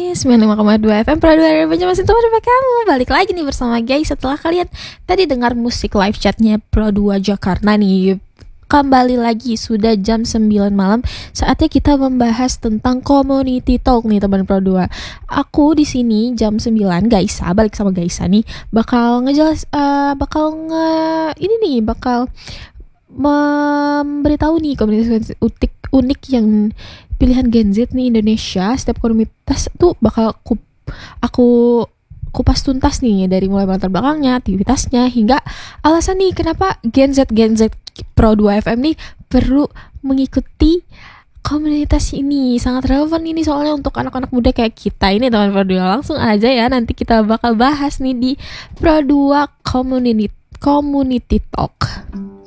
95,2 FM Pro 2 Banjarmasin tempat kamu. Balik lagi nih bersama guys. Setelah kalian tadi dengar musik live chatnya Pro 2 Jakarta nih, kembali lagi sudah jam 9 malam. Saatnya kita membahas tentang community talk nih teman Pro 2. Aku di sini jam 9 Gaisa, balik sama Gaisa nih, bakal memberitahu nih komunitas unik yang pilihan Gen Z nih Indonesia. Setiap komunitas tuh bakal aku kupas tuntas nih, dari mulai latar belakangnya, aktivitasnya, hingga alasan nih kenapa Gen Z Pro 2 FM nih perlu mengikuti komunitas ini. Sangat relevan ini soalnya untuk anak-anak muda kayak kita ini teman Pro 2. Langsung aja ya, nanti kita bakal bahas nih di Pro 2 Community Talk.